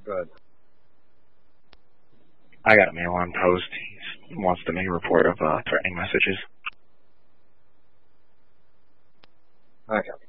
Good. I got a mail on post. He wants to make a report of threatening messages. Okay.